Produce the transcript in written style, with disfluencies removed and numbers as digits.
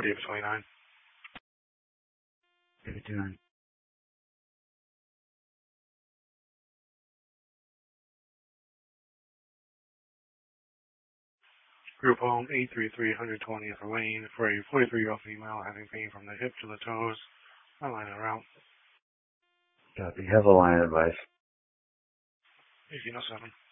David 29. David 29. Group home 833-120th Lane for a 43-year-old female having pain from the hip to the toes. I line it route. Copy. Have a line advice. 1807.